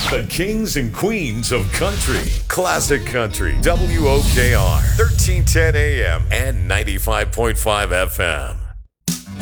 The kings and queens of country. Classic Country. WOKR. 1310 AM and 95.5 FM.